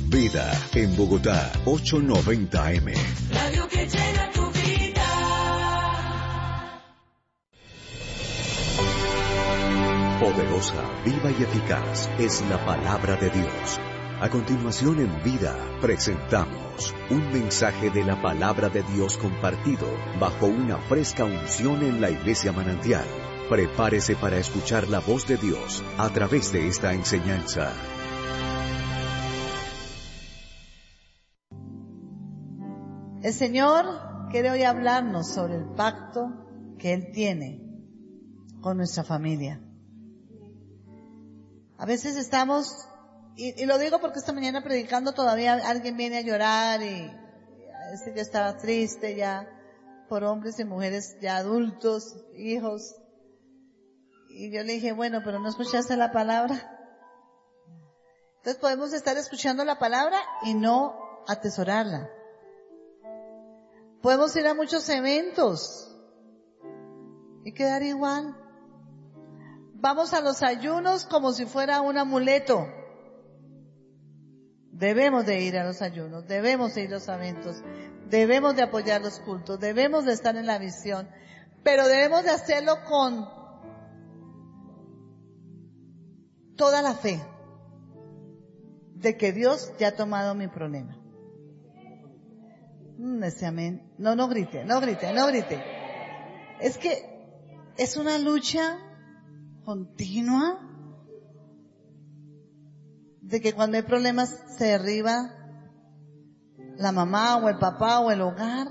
Vida en Bogotá, 890M. Radio que llena tu vida. Poderosa, viva y eficaz es la palabra de Dios. A continuación en Vida presentamos un mensaje de la palabra de Dios compartido bajo una fresca unción en la Iglesia Manantial. Prepárese para escuchar la voz de Dios a través de esta enseñanza. El Señor quiere hoy hablarnos sobre el pacto que Él tiene con nuestra familia. A veces estamos, y lo digo porque esta mañana predicando todavía alguien viene a llorar y a decir que estaba triste ya por hombres y mujeres ya adultos, hijos. Y yo le dije, bueno, pero ¿no escuchaste la palabra? Entonces podemos estar escuchando la palabra y no atesorarla. Podemos ir a muchos eventos y quedar igual. Vamos a los ayunos como si fuera un amuleto. Debemos de ir a los ayunos, debemos de ir a los eventos, debemos de apoyar los cultos, debemos de estar en la visión, pero debemos de hacerlo con toda la fe de que Dios ya ha tomado mi problema. Ese amén. No grite. Es que es una lucha continua de que cuando hay problemas se derriba la mamá o el papá o el hogar.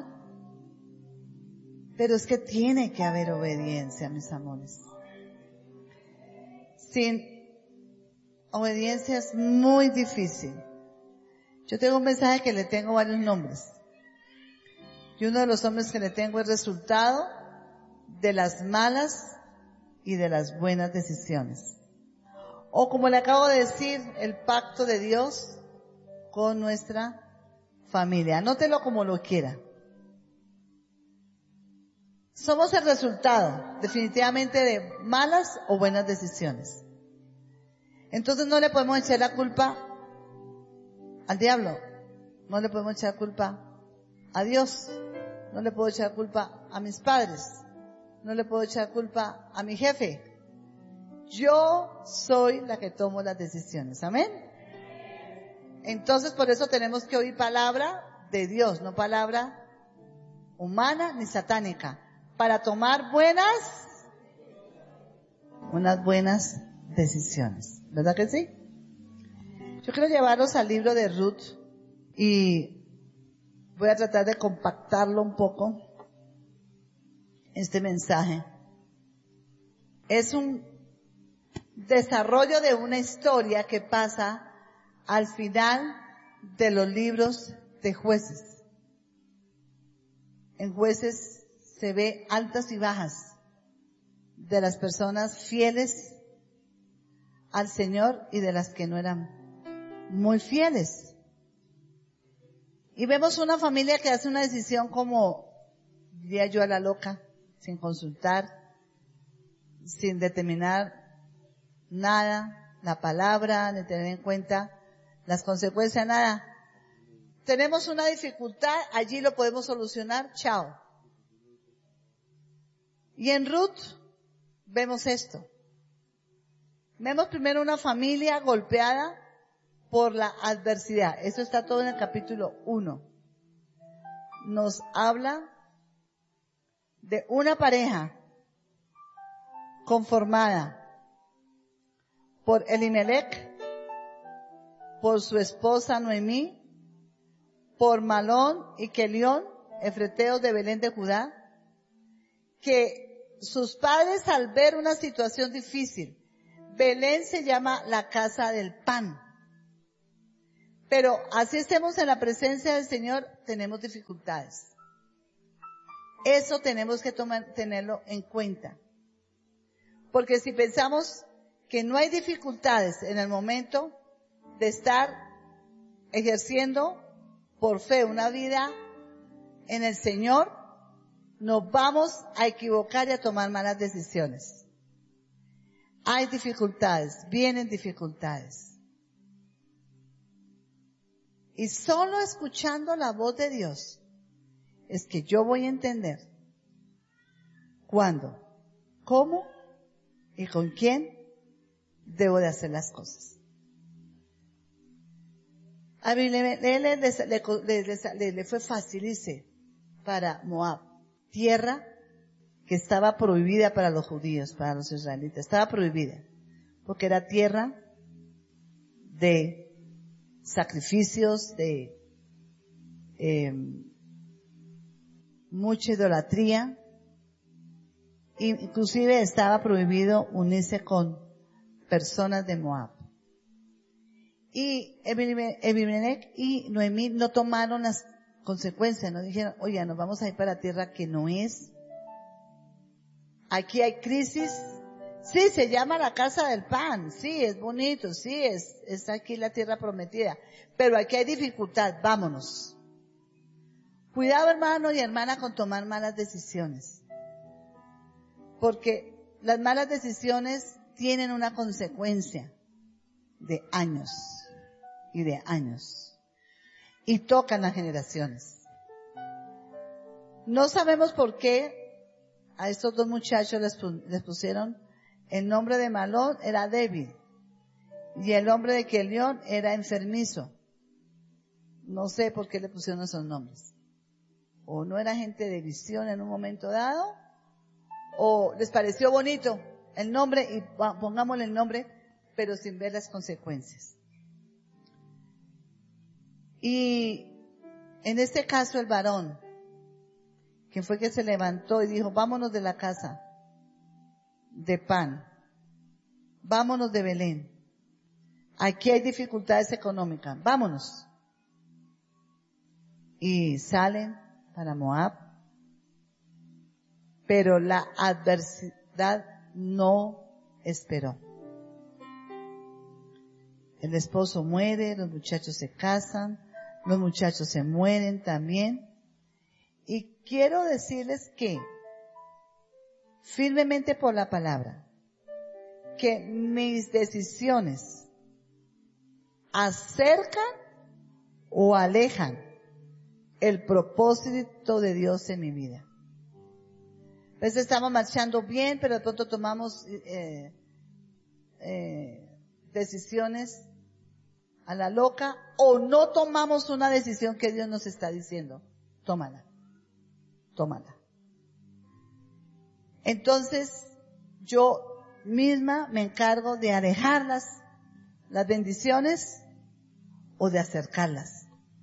Pero es que tiene que haber obediencia, mis amores. Sin obediencia es muy difícil. Yo tengo un mensaje que le tengo varios nombres. Y uno de los nombres que le tengo es resultado de las malas y de las buenas decisiones. O como le acabo de decir, el pacto de Dios con nuestra familia. Anótelo como lo quiera. Somos el resultado, definitivamente, de malas o buenas decisiones. Entonces no le podemos echar la culpa al diablo. No le podemos echar culpa a Dios. No le puedo echar culpa a mis padres. No le puedo echar culpa a mi jefe. Yo soy la que tomo las decisiones. Amén. Entonces por eso tenemos que oír palabra de Dios, no palabra humana ni satánica, para tomar unas buenas decisiones. ¿Verdad que sí? Yo quiero llevarlos al libro de Ruth y voy a tratar de compactarlo un poco, este mensaje. Es un desarrollo de una historia que pasa al final de los libros de Jueces. En Jueces se ve altas y bajas de las personas fieles al Señor y de las que no eran muy fieles. Y vemos una familia que hace una decisión como, diría yo, a la loca, sin consultar, sin determinar nada, la palabra, ni tener en cuenta las consecuencias, nada. Tenemos una dificultad, allí lo podemos solucionar, chao. Y en Ruth vemos esto. Vemos primero una familia golpeada por la adversidad. Eso está todo en el capítulo 1. Nos habla de una pareja conformada por Elimelech, por su esposa Noemí, por Malón y Kelión, efreteos de Belén de Judá, que sus padres al ver una situación difícil, Belén se llama la casa del pan. Pero así estemos en la presencia del Señor, tenemos dificultades. Eso tenemos que tenerlo en cuenta. Porque si pensamos que no hay dificultades en el momento de estar ejerciendo por fe una vida en el Señor, nos vamos a equivocar y a tomar malas decisiones. Hay dificultades, vienen dificultades. Y solo escuchando la voz de Dios es que yo voy a entender cuándo, cómo y con quién debo de hacer las cosas. A Abimelech le fue fácil irse para Moab, tierra que estaba prohibida para los judíos, para los israelitas. Estaba prohibida, porque era tierra de sacrificios, de mucha idolatría. Inclusive estaba prohibido unirse con personas de Moab. Y Abimelech y Noemí no tomaron las consecuencias, no dijeron, oye, nos vamos a ir para la tierra que no es. Aquí hay crisis. Sí, se llama la casa del pan. Sí, es bonito. Sí, es aquí la tierra prometida. Pero aquí hay dificultad. Vámonos. Cuidado, hermano y hermana, con tomar malas decisiones. Porque las malas decisiones tienen una consecuencia de años y de años. Y tocan las generaciones. No sabemos por qué a estos dos muchachos les pusieron el nombre de Malón, era débil. Y el nombre de Kelión era enfermizo. No sé por qué le pusieron esos nombres. O no era gente de visión en un momento dado, o les pareció bonito el nombre y pongámosle el nombre, pero sin ver las consecuencias. Y en este caso el varón, quien fue que se levantó y dijo, vámonos de la casa de pan, vámonos de Belén, aquí hay dificultades económicas, vámonos. Y salen para Moab, pero la adversidad no esperó. El esposo muere, los muchachos se casan, los muchachos se mueren también. Y quiero decirles que, firmemente por la palabra, que mis decisiones acercan o alejan el propósito de Dios en mi vida. A veces estamos marchando bien, pero de pronto tomamos decisiones a la loca, o no tomamos una decisión que Dios nos está diciendo. Tómala. Entonces, yo misma me encargo de alejar las bendiciones o de acercarlas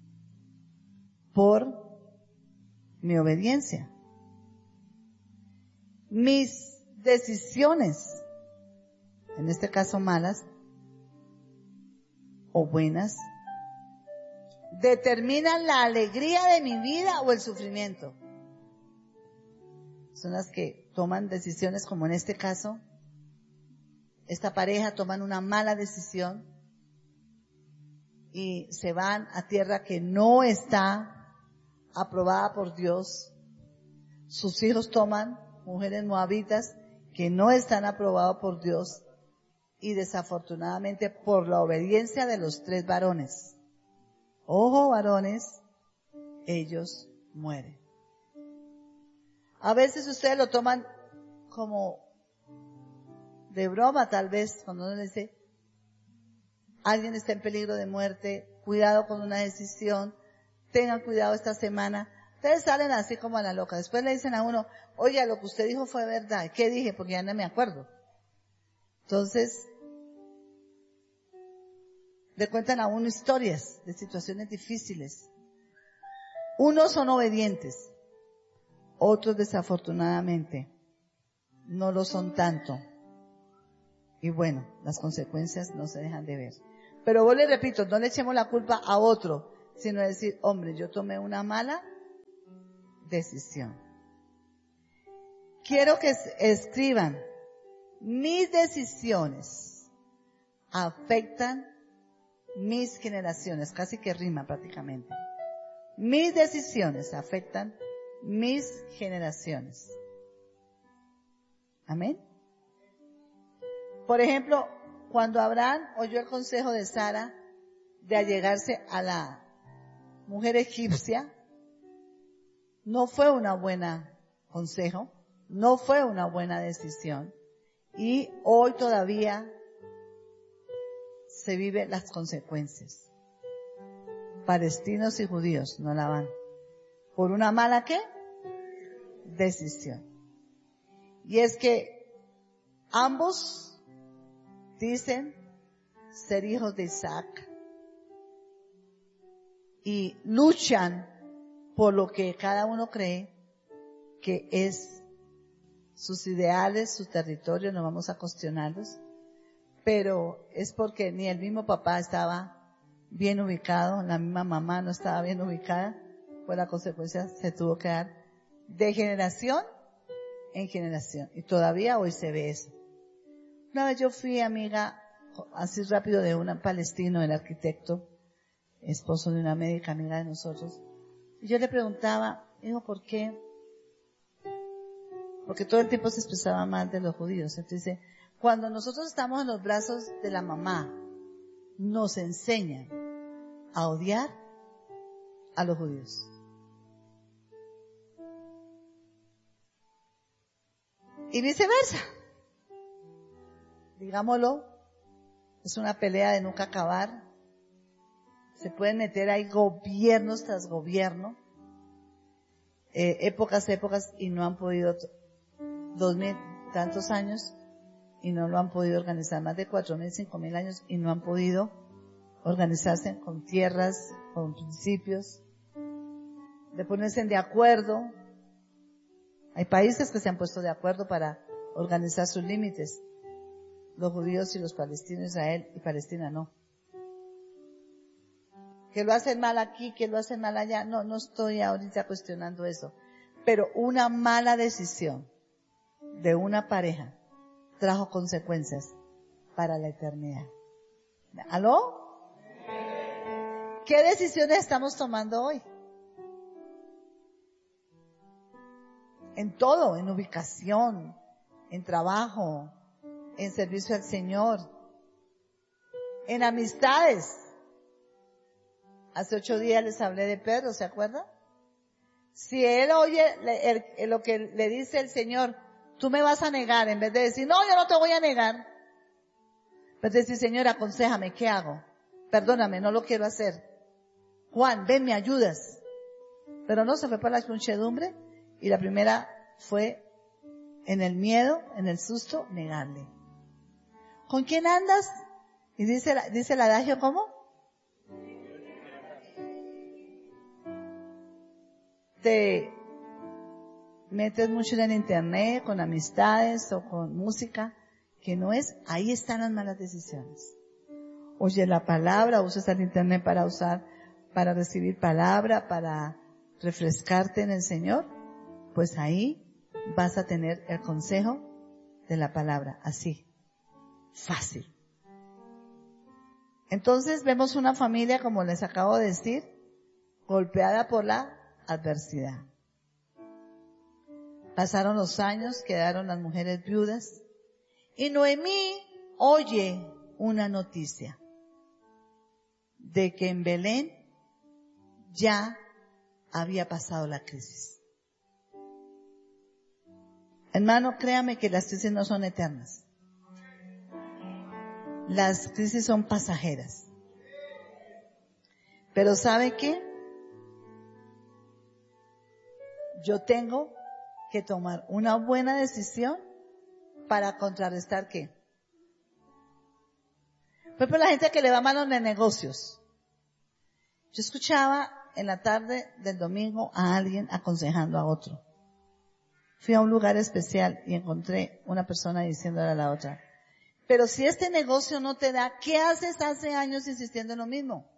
por mi obediencia. Mis decisiones, en este caso malas o buenas, determinan la alegría de mi vida o el sufrimiento. Son las que toman decisiones, como en este caso, esta pareja toman una mala decisión y se van a tierra que no está aprobada por Dios. Sus hijos toman mujeres moabitas que no están aprobadas por Dios, y desafortunadamente por la obediencia de los 3 varones, ojo varones, ellos mueren. A veces ustedes lo toman como de broma, tal vez, cuando uno le dice, alguien está en peligro de muerte, cuidado con una decisión, tengan cuidado esta semana. Ustedes salen así como a la loca. Después le dicen a uno, oye, lo que usted dijo fue verdad. ¿Qué dije? Porque ya no me acuerdo. Entonces, le cuentan a uno historias de situaciones difíciles. Unos son obedientes, otros desafortunadamente no lo son tanto. Y bueno, las consecuencias no se dejan de ver. Pero vos le repito, no le echemos la culpa a otro, sino decir, hombre, yo tomé una mala decisión. Quiero que escriban, mis decisiones afectan mis generaciones, casi que rima prácticamente. Mis decisiones afectan mis generaciones. Amén. Por ejemplo, cuando Abraham oyó el consejo de Sara de allegarse a la mujer egipcia, no fue una buena consejo, no fue una buena decisión. Y hoy todavía se viven las consecuencias. Palestinos y judíos no la van. ¿Por una mala qué? Decisión. Y es que ambos dicen ser hijos de Isaac y luchan por lo que cada uno cree que es sus ideales, su territorio, no vamos a cuestionarlos, pero es porque ni el mismo papá estaba bien ubicado, la misma mamá no estaba bien ubicada, pues la consecuencia se tuvo que dar de generación en generación, y todavía hoy se ve eso. Una vez yo fui amiga, así rápido, de un palestino, el arquitecto, esposo de una médica amiga de nosotros, y yo le preguntaba, digo, ¿por qué? Porque todo el tiempo se expresaba mal de los judíos. Entonces dice, cuando nosotros estamos en los brazos de la mamá, nos enseñan a odiar a los judíos. Y viceversa. Digámoslo, es una pelea de nunca acabar. Se pueden meter ahí gobiernos tras gobierno, épocas, y no han podido, 2000 tantos años, y no lo han podido organizar, más de 4000, 5000 años, y no han podido organizarse con tierras, con principios, de ponerse de acuerdo. Hay países que se han puesto de acuerdo para organizar sus límites. Los judíos y los palestinos, Israel y Palestina no. Que lo hacen mal aquí, que lo hacen mal allá, no estoy ahorita cuestionando eso. Pero una mala decisión de una pareja trajo consecuencias para la eternidad. ¿Aló? ¿Qué decisiones estamos tomando hoy? En todo, en ubicación, en trabajo, en servicio al Señor, en amistades. Hace 8 días les hablé de Pedro, ¿se acuerdan? Si él oye lo que le dice el Señor, tú me vas a negar, en vez de decir, no, yo no te voy a negar. Pero decir, Señor, aconséjame, ¿qué hago? Perdóname, no lo quiero hacer. Juan, ven, me ayudas. Pero no, se fue para la muchedumbre, y la primera fue en el miedo, en el susto, negarle. ¿Con quién andas? Y dice el adagio, ¿cómo? Te metes mucho en el internet, con amistades o con música, que no es, ahí están las malas decisiones. Oye la palabra, usas el internet para recibir palabra, para refrescarte en el Señor, pues ahí vas a tener el consejo de la palabra, así, fácil. Entonces vemos una familia, como les acabo de decir, golpeada por la adversidad. Pasaron los años, quedaron las mujeres viudas, y Noemí oye una noticia de que en Belén ya había pasado la crisis. Hermano, créame que las crisis no son eternas. Las crisis son pasajeras. Pero ¿sabe qué? Yo tengo que tomar una buena decisión para contrarrestar ¿qué? Por ejemplo, la gente que le va mal en los negocios. Yo escuchaba en la tarde del domingo a alguien aconsejando a otro. Fui a un lugar especial y encontré una persona diciéndole a la otra, pero si este negocio no te da, ¿qué haces hace años insistiendo en lo mismo?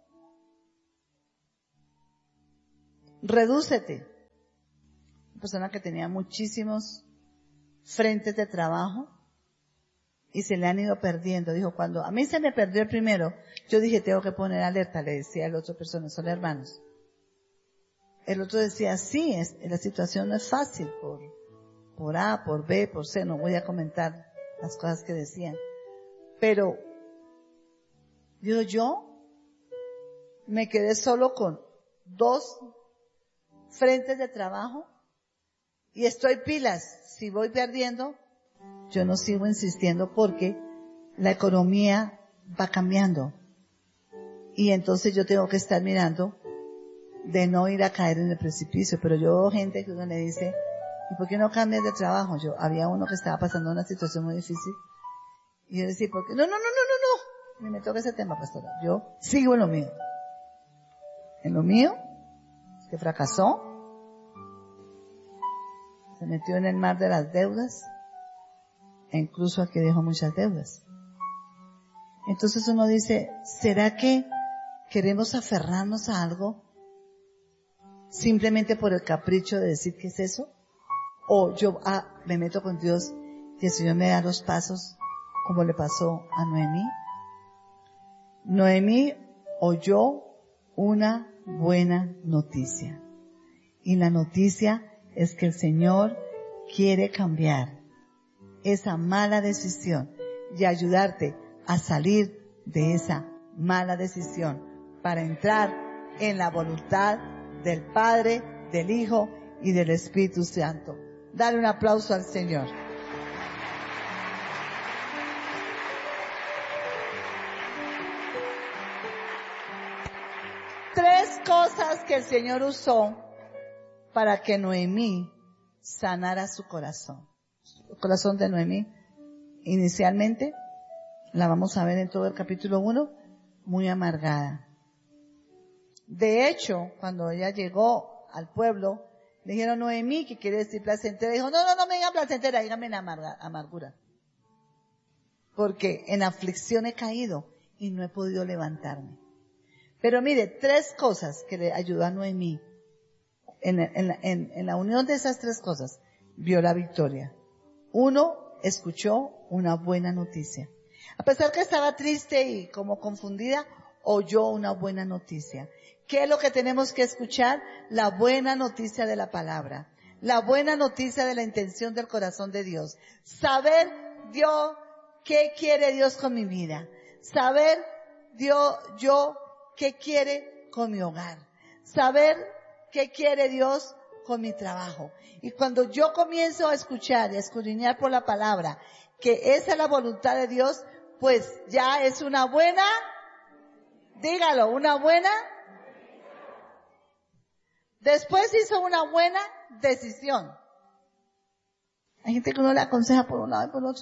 Redúcete. Una persona que tenía muchísimos frentes de trabajo y se le han ido perdiendo. Dijo, cuando a mí se me perdió el primero, yo dije, tengo que poner alerta, le decía a la otra persona, son hermanos. El otro decía, sí, la situación no es fácil por A, por B, por C, no voy a comentar las cosas que decían. Pero, digo, yo me quedé solo con 2 frentes de trabajo y estoy pilas. Si voy perdiendo, yo no sigo insistiendo porque la economía va cambiando. Y entonces yo tengo que estar mirando de no ir a caer en el precipicio. Pero yo veo gente que uno le dice, ¿y por qué no cambias de trabajo? Había uno que estaba pasando una situación muy difícil. Y yo decía, ¿por qué? No. Ni me toca ese tema, pastora. Yo sigo en lo mío. En lo mío, que fracasó, se metió en el mar de las deudas, e incluso aquí dejó muchas deudas. Entonces uno dice, ¿será que queremos aferrarnos a algo simplemente por el capricho de decir qué es eso? O yo me meto con Dios y el Señor me da los pasos como le pasó a Noemí. Noemí oyó una buena noticia. Y la noticia es que el Señor quiere cambiar esa mala decisión y ayudarte a salir de esa mala decisión para entrar en la voluntad del Padre, del Hijo y del Espíritu Santo. Dale un aplauso al Señor. Tres cosas que el Señor usó para que Noemí sanara su corazón. El corazón de Noemí, inicialmente, la vamos a ver en todo el capítulo 1, muy amargada. De hecho, cuando ella llegó al pueblo, le dijeron Noemí, que quiere decir placentera, dijo, no me digan placentera, díganme en amargura. Porque en aflicción he caído y no he podido levantarme. Pero mire, tres cosas que le ayudó a Noemí. En la unión de esas tres cosas, vio la victoria. 1, escuchó una buena noticia. A pesar que estaba triste y como confundida, oyó una buena noticia. ¿Qué es lo que tenemos que escuchar? La buena noticia de la palabra. La buena noticia de la intención del corazón de Dios. Saber Dios qué quiere Dios con mi vida. Saber Dios yo qué quiere con mi hogar. Saber qué quiere Dios con mi trabajo. Y cuando yo comienzo a escuchar y a escudriñar por la palabra que esa es la voluntad de Dios, pues ya es una buena, dígalo, una buena. Después hizo una buena decisión. Hay gente que uno le aconseja por un lado y por el otro.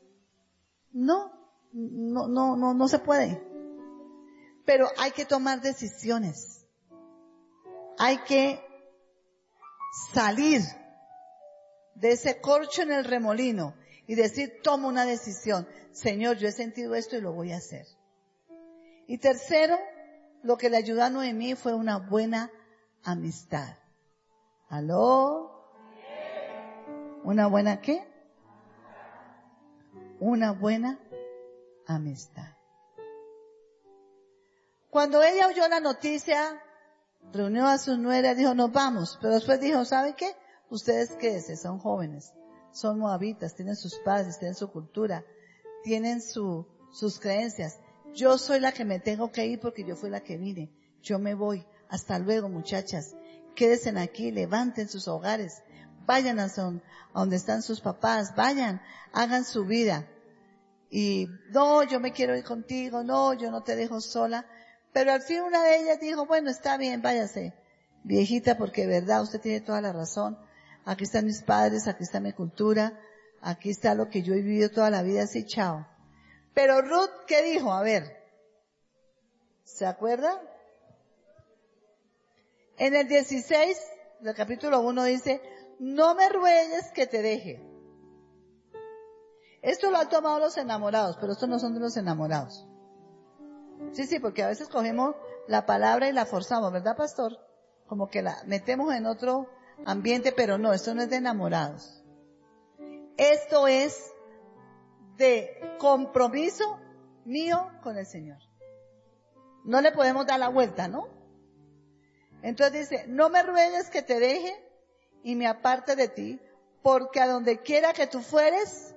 No se puede. Pero hay que tomar decisiones. Hay que salir de ese corcho en el remolino y decir, tomo una decisión. Señor, yo he sentido esto y lo voy a hacer. Y tercero, lo que le ayudó a Noemí fue una buena amistad. ¿Aló? ¿Una buena qué? Una buena amistad. Cuando ella oyó la noticia, reunió a sus nueras, dijo, nos vamos. Pero después dijo, ¿saben qué? Ustedes quédense, son jóvenes, son moabitas, tienen sus padres, tienen su cultura, tienen sus creencias. Yo soy la que me tengo que ir porque yo fui la que vine. Yo me voy. Hasta luego, muchachas. Quédense aquí, levanten sus hogares. Vayan a donde están sus papás. Vayan, hagan su vida. Y no, yo me quiero ir contigo. No, yo no te dejo sola. Pero al fin una de ellas dijo, bueno, está bien, váyase, viejita, porque de verdad usted tiene toda la razón. Aquí están mis padres, aquí está mi cultura, aquí está lo que yo he vivido toda la vida, así, chao. Pero Ruth, ¿qué dijo? A ver, ¿se acuerdan? En el 16 del capítulo 1 dice, no me ruegues que te deje. Esto lo han tomado los enamorados, pero estos no son de los enamorados. Sí, porque a veces cogemos la palabra y la forzamos, ¿verdad, pastor? Como que la metemos en otro ambiente, pero no, esto no es de enamorados. Esto es de compromiso mío con el Señor. No le podemos dar la vuelta, ¿no? Entonces dice, no me ruegues que te deje y me aparte de ti, porque a donde quiera que tú fueres,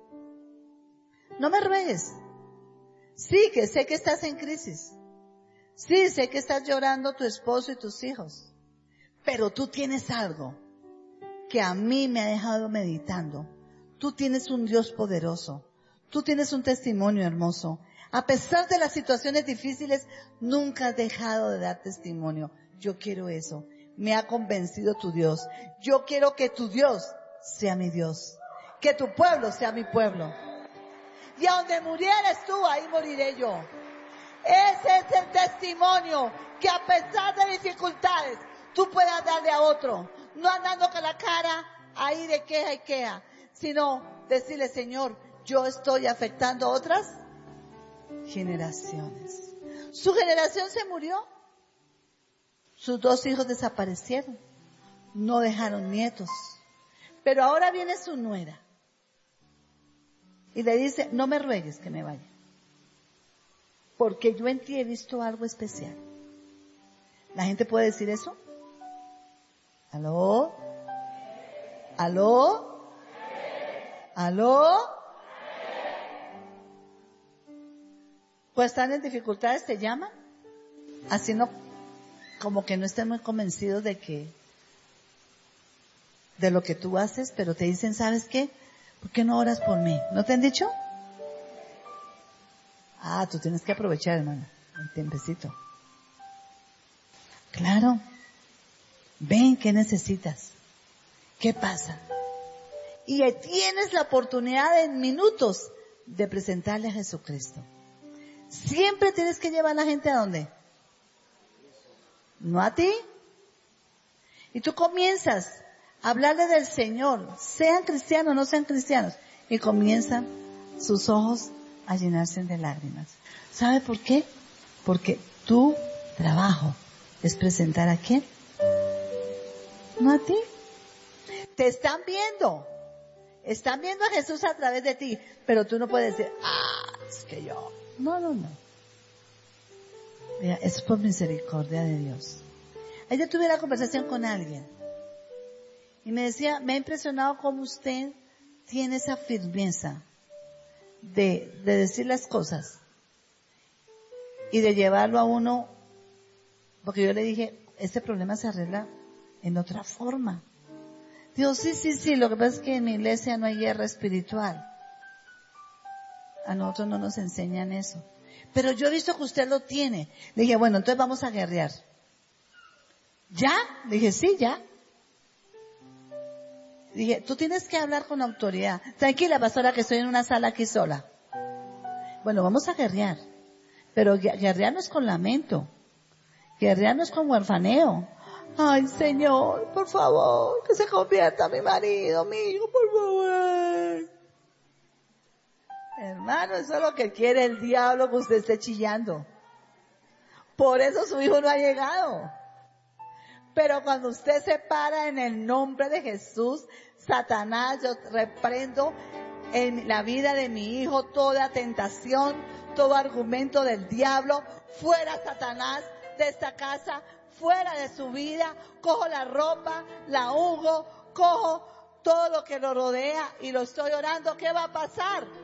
no me ruegues. Sí, que sé que estás en crisis. Sí, sé que estás llorando tu esposo y tus hijos, pero tú tienes algo que a mí me ha dejado meditando. Tú tienes un Dios poderoso. Tú tienes un testimonio hermoso. A pesar de las situaciones difíciles, nunca has dejado de dar testimonio. Yo quiero eso. Me ha convencido tu Dios. Yo quiero que tu Dios sea mi Dios. Que tu pueblo sea mi pueblo. Y a donde murieres tú, ahí moriré yo. Ese es el testimonio, que a pesar de dificultades, tú puedas darle a otro. No andando con la cara ahí de queja y queja, sino decirle, Señor, yo estoy afectando a otras generaciones. Su generación se murió. Sus 2 hijos desaparecieron. No dejaron nietos. Pero ahora viene su nuera. Y le dice, no me ruegues que me vaya. Porque yo en ti he visto algo especial. ¿La gente puede decir eso? ¿Aló? ¿Aló? ¿Aló? Pues están en dificultades, te llaman, haciendo como que no estén muy convencidos de lo que tú haces, pero te dicen, ¿sabes qué? ¿Por qué no oras por mí? ¿No te han dicho? Ah, tú tienes que aprovechar, hermana, el tiempecito. Claro. Ven, ¿qué necesitas? ¿Qué pasa? Y tienes la oportunidad en minutos de presentarle a Jesucristo. Siempre tienes que llevar a la gente ¿a dónde? No a ti. Y tú comienzas a hablarle del Señor, sean cristianos o no sean cristianos, y comienzan sus ojos a llenarse de lágrimas. ¿Sabe por qué? Porque tu trabajo es presentar ¿a quién? No a ti. Te están viendo a Jesús a través de ti, pero tú no puedes decir, es que yo. No. Mira, es por misericordia de Dios. Ayer tuve una conversación con alguien y me decía, me ha impresionado cómo usted tiene esa firmeza de decir las cosas y de llevarlo a uno, porque yo le dije, este problema se arregla en otra forma. Digo, sí, lo que pasa es que en mi iglesia no hay guerra espiritual. A nosotros no nos enseñan eso. Pero yo he visto que usted lo tiene. Le dije, bueno, entonces vamos a guerrear. ¿Ya? Le dije, sí, ya. Le dije, tú tienes que hablar con autoridad. Tranquila, pastora, que estoy en una sala aquí sola. Bueno, vamos a guerrear. Pero guerrear no es con lamento. Guerrear no es con huerfaneo. Ay, Señor, por favor, que se convierta mi marido, mi hijo, por favor. Hermano, eso es lo que quiere el diablo, que usted esté chillando. Por eso su hijo no ha llegado. Pero cuando usted se para en el nombre de Jesús, Satanás, yo reprendo en la vida de mi hijo toda tentación, todo argumento del diablo. Fuera Satanás de esta casa, fuera de su vida. Cojo la ropa, la ungo, cojo todo lo que lo rodea y lo estoy orando. ¿Qué va a pasar?